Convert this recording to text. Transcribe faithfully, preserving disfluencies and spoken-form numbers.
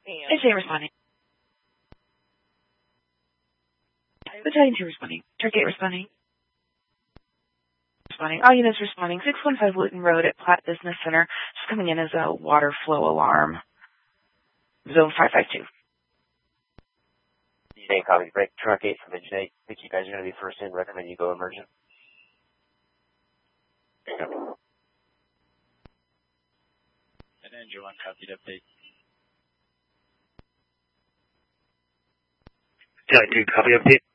H A responding. Battalion two responding. Turk eight responding. Responding. All units responding. six one five Wooten Road at Platte Business Center. Just coming in as a water flow alarm. Zone five five two. Same copy. Break truck eight from engine eight. I think you guys are going to be first in. Recommend you go emergent. And engine one copied update. Battalion two, copy update.